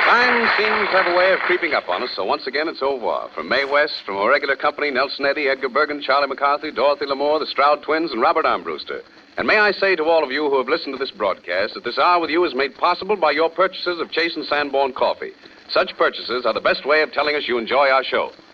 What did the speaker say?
Time seems to have a way of creeping up on us, so once again it's au revoir. From Mae West, from our regular company, Nelson Eddy, Edgar Bergen, Charlie McCarthy, Dorothy Lamour, the Stroud twins, and Robert Armbruster. And may I say to all of you who have listened to this broadcast that this hour with you is made possible by your purchases of Chase and Sanborn coffee. Such purchases are the best way of telling us you enjoy our show.